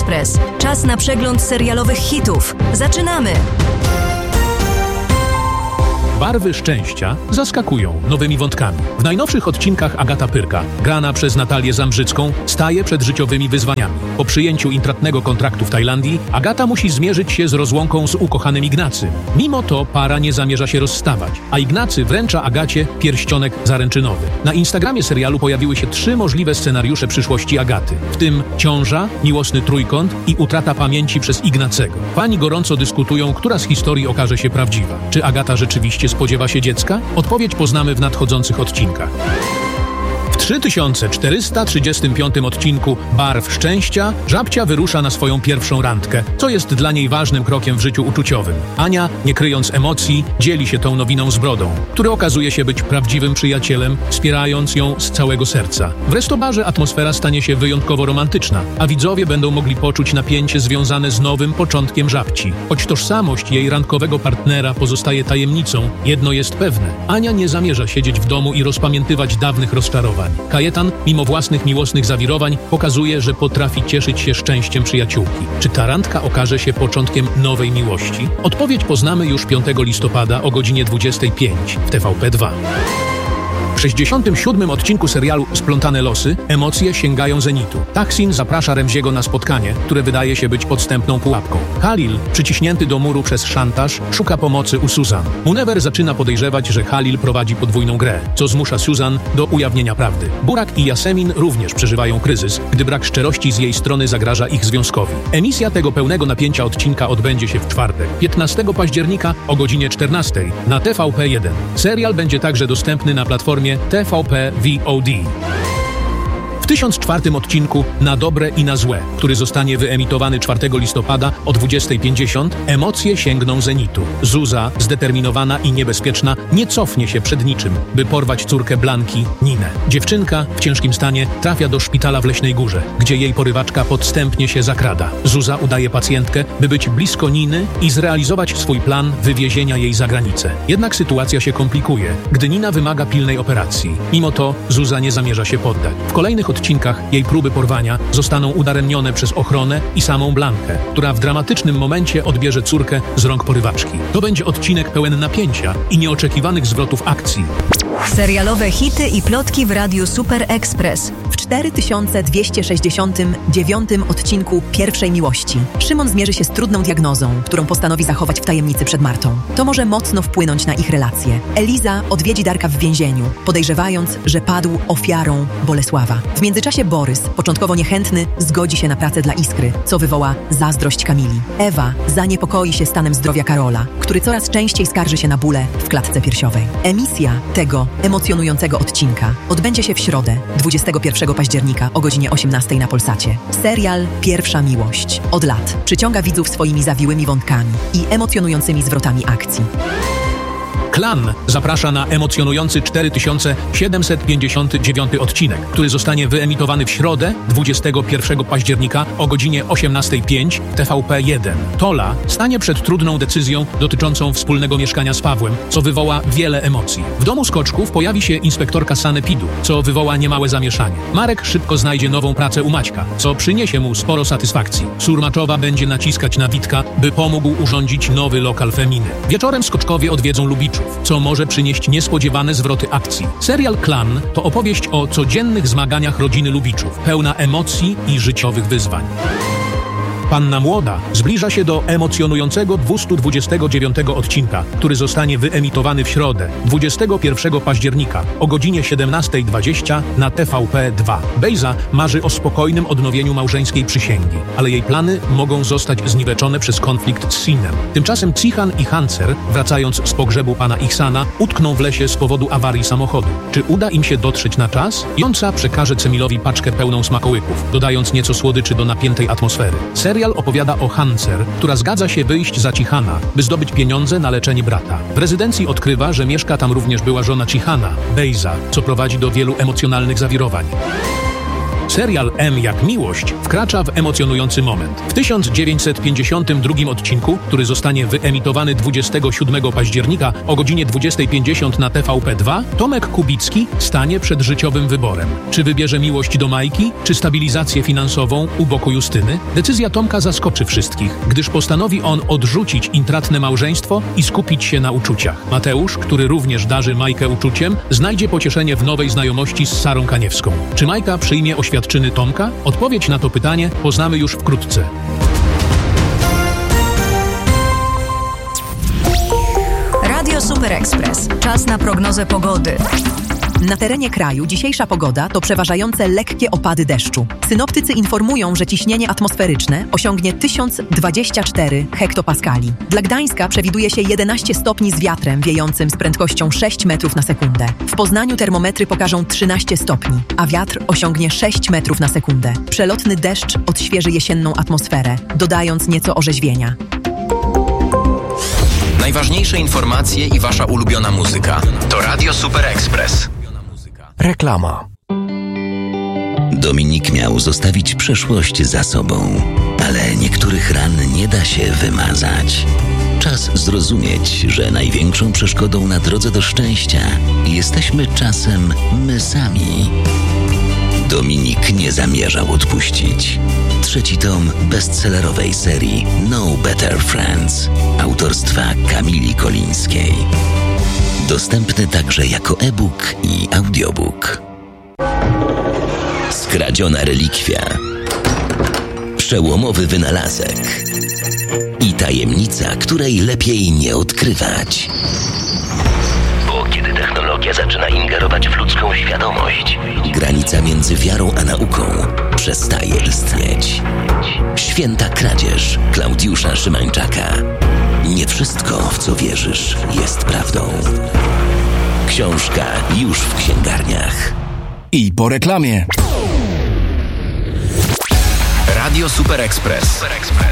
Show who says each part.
Speaker 1: Express. Czas na przegląd serialowych hitów. Zaczynamy!
Speaker 2: Barwy szczęścia zaskakują nowymi wątkami. W najnowszych odcinkach Agata Pyrka, grana przez Natalię Zambrzycką, staje przed życiowymi wyzwaniami. Po przyjęciu intratnego kontraktu w Tajlandii, Agata musi zmierzyć się z rozłąką z ukochanym Ignacym. Mimo to para nie zamierza się rozstawać, a Ignacy wręcza Agacie pierścionek zaręczynowy. Na Instagramie serialu pojawiły się 3 możliwe scenariusze przyszłości Agaty, w tym ciąża, miłosny trójkąt i utrata pamięci przez Ignacego. Fani gorąco dyskutują, która z historii okaże się prawdziwa. Czy Agata rzeczywiście spodziewa się dziecka? Odpowiedź poznamy w nadchodzących odcinkach. W 3435 odcinku Barw Szczęścia Żabcia wyrusza na swoją pierwszą randkę, co jest dla niej ważnym krokiem w życiu uczuciowym. Ania, nie kryjąc emocji, dzieli się tą nowiną z Brodą, który okazuje się być prawdziwym przyjacielem, wspierając ją z całego serca. W restobarze atmosfera stanie się wyjątkowo romantyczna, a widzowie będą mogli poczuć napięcie związane z nowym początkiem Żabci. Choć tożsamość jej randkowego partnera pozostaje tajemnicą, jedno jest pewne: Ania nie zamierza siedzieć w domu i rozpamiętywać dawnych rozczarowań. Kajetan, mimo własnych miłosnych zawirowań, pokazuje, że potrafi cieszyć się szczęściem przyjaciółki. Czy ta randka okaże się początkiem nowej miłości? Odpowiedź poznamy już 5 listopada o godzinie 25 w TVP2. W 67. odcinku serialu Splątane losy emocje sięgają zenitu. Taksin zaprasza Remziego na spotkanie, które wydaje się być podstępną pułapką. Halil, przyciśnięty do muru przez szantaż, szuka pomocy u Suzan. Munewer zaczyna podejrzewać, że Halil prowadzi podwójną grę, co zmusza Suzan do ujawnienia prawdy. Burak i Yasemin również przeżywają kryzys, gdy brak szczerości z jej strony zagraża ich związkowi. Emisja tego pełnego napięcia odcinka odbędzie się w czwartek, 15 października o godzinie 14 na TVP1. Serial będzie także dostępny na platformie TVP VOD. W 1004 odcinku Na dobre i na złe, który zostanie wyemitowany 4 listopada o 20:50, emocje sięgną zenitu. Zuza, zdeterminowana i niebezpieczna, nie cofnie się przed niczym, by porwać córkę Blanki, Ninę. Dziewczynka w ciężkim stanie trafia do szpitala w Leśnej Górze, gdzie jej porywaczka podstępnie się zakrada. Zuza udaje pacjentkę, by być blisko Niny i zrealizować swój plan wywiezienia jej za granicę. Jednak sytuacja się komplikuje, gdy Nina wymaga pilnej operacji. Mimo to Zuza nie zamierza się poddać. W kolejnych odcinkach jej próby porwania zostaną udaremnione przez ochronę i samą Blankę, która w dramatycznym momencie odbierze córkę z rąk porywaczki. To będzie odcinek pełen napięcia i nieoczekiwanych zwrotów akcji.
Speaker 1: Serialowe hity i plotki w Radiu Super Express.
Speaker 3: W 4269 odcinku Pierwszej miłości Szymon zmierzy się z trudną diagnozą, którą postanowi zachować w tajemnicy przed Martą. To może mocno wpłynąć na ich relacje. Eliza odwiedzi Darka w więzieniu, podejrzewając, że padł ofiarą Bolesława. W międzyczasie Borys, początkowo niechętny, zgodzi się na pracę dla Iskry, co wywoła zazdrość Kamili. Ewa zaniepokoi się stanem zdrowia Karola, który coraz częściej skarży się na bóle w klatce piersiowej. Emisja tego emocjonującego odcinka odbędzie się w środę, 21 października o godzinie 18 na Polsacie. Serial Pierwsza miłość od lat przyciąga widzów swoimi zawiłymi wątkami i emocjonującymi zwrotami akcji.
Speaker 2: Klan zaprasza na emocjonujący 4759 odcinek, który zostanie wyemitowany w środę, 21 października o godzinie 18:05 w TVP1. Tola stanie przed trudną decyzją dotyczącą wspólnego mieszkania z Pawłem, co wywoła wiele emocji. W domu Skoczków pojawi się inspektorka sanepidu, co wywoła niemałe zamieszanie. Marek szybko znajdzie nową pracę u Maćka, co przyniesie mu sporo satysfakcji. Surmaczowa będzie naciskać na Witka, by pomógł urządzić nowy lokal Feminy. Wieczorem Skoczkowie odwiedzą Lubiczów, co może przynieść niespodziewane zwroty akcji. Serial Klan to opowieść o codziennych zmaganiach rodziny Lubiczów, pełna emocji i życiowych wyzwań. Panna Młoda zbliża się do emocjonującego 229 odcinka, który zostanie wyemitowany w środę, 21 października o godzinie 17:20 na TVP2. Bejza marzy o spokojnym odnowieniu małżeńskiej przysięgi, ale jej plany mogą zostać zniweczone przez konflikt z Sinem. Tymczasem Cihan i Hancer, wracając z pogrzebu pana Ihsana, utkną w lesie z powodu awarii samochodu. Czy uda im się dotrzeć na czas? Jąca przekaże Cemilowi paczkę pełną smakołyków, dodając nieco słodyczy do napiętej atmosfery. Serial opowiada o Hancer, która zgadza się wyjść za Cihana, by zdobyć pieniądze na leczenie brata. W rezydencji odkrywa, że mieszka tam również była żona Cihana, Bejza, co prowadzi do wielu emocjonalnych zawirowań. Serial M jak miłość wkracza w emocjonujący moment. W 1952 odcinku, który zostanie wyemitowany 27 października o godzinie 20:50 na TVP2, Tomek Kubicki stanie przed życiowym wyborem. Czy wybierze miłość do Majki, czy stabilizację finansową u boku Justyny? Decyzja Tomka zaskoczy wszystkich, gdyż postanowi on odrzucić intratne małżeństwo i skupić się na uczuciach. Mateusz, który również darzy Majkę uczuciem, znajdzie pocieszenie w nowej znajomości z Sarą Kaniewską. Czy Majka przyjmie oświadczyny Tomka? Odpowiedź na to pytanie poznamy już wkrótce.
Speaker 1: Radio Super Express. Czas na prognozę pogody.
Speaker 3: Na terenie kraju dzisiejsza pogoda to przeważające lekkie opady deszczu. Synoptycy informują, że ciśnienie atmosferyczne osiągnie 1024 hektopaskali. Dla Gdańska przewiduje się 11 stopni z wiatrem wiejącym z prędkością 6 metrów na sekundę. W Poznaniu termometry pokażą 13 stopni, a wiatr osiągnie 6 metrów na sekundę. Przelotny deszcz odświeży jesienną atmosferę, dodając nieco orzeźwienia.
Speaker 4: Najważniejsze informacje i wasza ulubiona muzyka. To Radio Super Express.
Speaker 5: Reklama.
Speaker 6: Dominik miał zostawić przeszłość za sobą, ale niektórych ran nie da się wymazać. Czas zrozumieć, że największą przeszkodą na drodze do szczęścia jesteśmy czasem my sami. Dominik nie zamierzał odpuścić. 3. tom bestsellerowej serii No Better Friends autorstwa Kamili Kolińskiej. Dostępny także jako e-book i audiobook. Skradziona relikwia. Przełomowy wynalazek. I tajemnica, której lepiej nie odkrywać. Bo kiedy technologia zaczyna ingerować w ludzką świadomość, granica między wiarą a nauką przestaje istnieć. Święta kradzież Klaudiusza Szymańczaka. Nie wszystko, w co wierzysz, jest prawdą. Książka już w księgarniach.
Speaker 5: I po reklamie.
Speaker 4: Radio Super Express.